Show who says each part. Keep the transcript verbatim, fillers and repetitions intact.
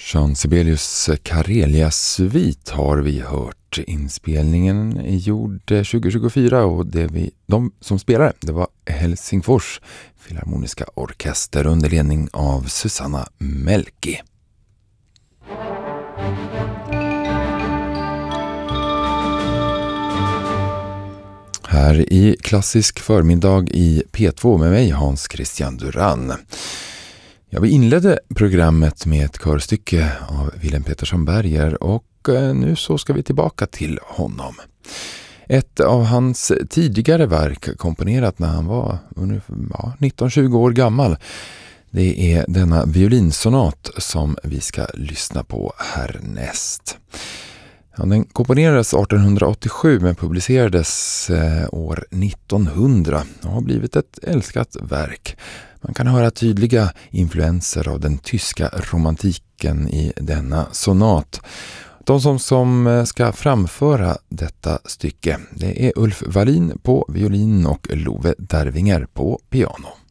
Speaker 1: Jean Sibelius Karelia-svit har vi hört. Inspelningen är gjord tjugo tjugofyra och det vi, de som spelade det var Helsingfors Filharmoniska Orkester under ledning av Susanna Melki. Här i klassisk förmiddag i P två med mig Hans Christian Duran. Ja, vi inledde programmet med ett körstycke av Willem Petersson Berger och nu så ska vi tillbaka till honom. Ett av hans tidigare verk komponerat när han var ja, nitton tjugo år gammal. Det är denna violinsonat som vi ska lyssna på härnäst. Ja, den komponerades arton åttiosju men publicerades eh, år nittonhundra och har blivit ett älskat verk. Man kan höra tydliga influenser av den tyska romantiken i denna sonat. De som, som ska framföra detta stycke det är Ulf Wallin på violin och Love Dervinger på piano.